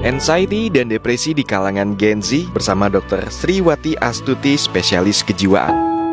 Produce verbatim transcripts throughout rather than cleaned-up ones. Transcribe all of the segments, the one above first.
Anxiety dan depresi di kalangan Gen Z bersama dokter Sriwati Astuti, spesialis kejiwaan.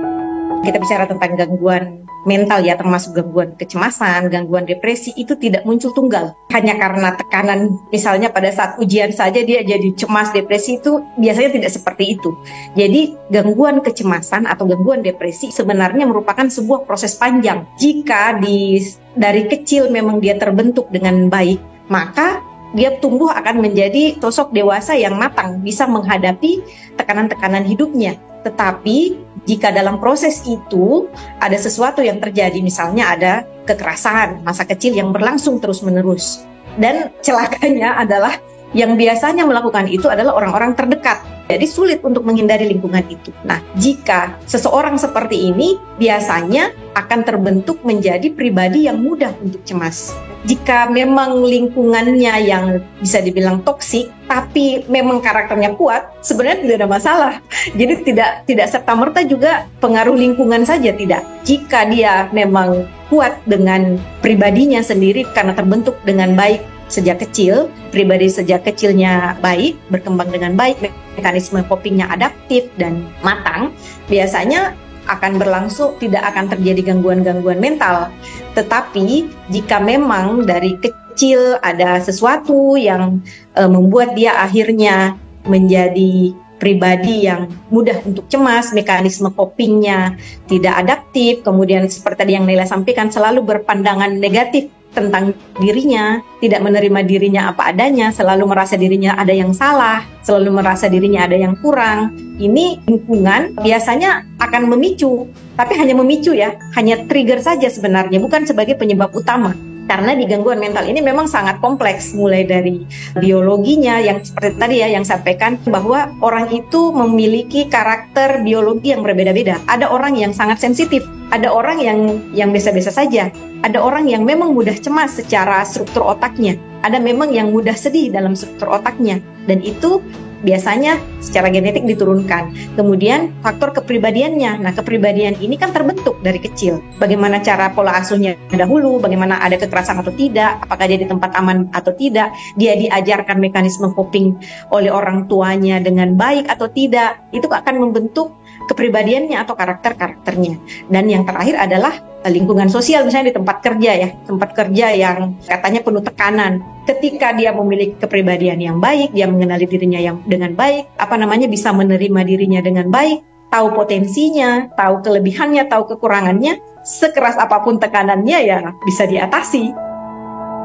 Kita bicara tentang gangguan mental ya, termasuk gangguan kecemasan, gangguan depresi, itu tidak muncul tunggal. Hanya karena tekanan, misalnya pada saat ujian saja dia jadi cemas, depresi, itu biasanya tidak seperti itu. Jadi gangguan kecemasan atau gangguan depresi sebenarnya merupakan sebuah proses panjang. Jika di, dari kecil memang dia terbentuk dengan baik, maka dia tumbuh akan menjadi sosok dewasa yang matang, bisa menghadapi tekanan-tekanan hidupnya. Tetapi jika dalam proses itu ada sesuatu yang terjadi, misalnya ada kekerasan masa kecil yang berlangsung terus-menerus, dan celakanya adalah yang biasanya melakukan itu adalah orang-orang terdekat. Jadi sulit untuk menghindari lingkungan itu. Nah, jika seseorang seperti ini biasanya akan terbentuk menjadi pribadi yang mudah untuk cemas. Jika memang lingkungannya yang bisa dibilang toksik, tapi memang karakternya kuat, sebenarnya tidak ada masalah. Jadi tidak tidak serta-merta juga pengaruh lingkungan saja, tidak. Jika dia memang kuat dengan pribadinya sendiri karena terbentuk dengan baik sejak kecil, pribadi sejak kecilnya baik, berkembang dengan baik, mekanisme copingnya adaptif dan matang, biasanya akan berlangsung, tidak akan terjadi gangguan-gangguan mental. Tetapi jika memang dari kecil ada sesuatu yang e, membuat dia akhirnya menjadi pribadi yang mudah untuk cemas, mekanisme copingnya tidak adaptif, kemudian seperti tadi yang Naila sampaikan, selalu berpandangan negatif tentang dirinya, tidak menerima dirinya apa adanya, selalu merasa dirinya ada yang salah, selalu merasa dirinya ada yang kurang. Ini lingkungan biasanya akan memicu, tapi hanya memicu ya, hanya trigger saja sebenarnya, bukan sebagai penyebab utama. Karena di gangguan mental ini memang sangat kompleks, mulai dari biologinya yang seperti tadi ya yang sampaikan, bahwa orang itu memiliki karakter biologi yang berbeda-beda. Ada orang yang sangat sensitif, ada orang yang yang biasa-biasa saja, ada orang yang memang mudah cemas secara struktur otaknya, ada memang yang mudah sedih dalam struktur otaknya, dan itu biasanya secara genetik diturunkan. Kemudian faktor kepribadiannya, nah kepribadian ini kan terbentuk dari kecil. Bagaimana cara pola asuhnya dahulu, bagaimana ada kekerasan atau tidak, apakah dia di tempat aman atau tidak, dia diajarkan mekanisme coping oleh orang tuanya dengan baik atau tidak, itu akan membentuk kepribadiannya atau karakter-karakternya. Dan yang terakhir adalah lingkungan sosial, misalnya di tempat kerja ya, tempat kerja yang katanya penuh tekanan. Ketika dia memiliki kepribadian yang baik, dia mengenali dirinya yang dengan baik, apa namanya bisa menerima dirinya dengan baik, tahu potensinya, tahu kelebihannya, tahu kekurangannya, sekeras apapun tekanannya ya bisa diatasi.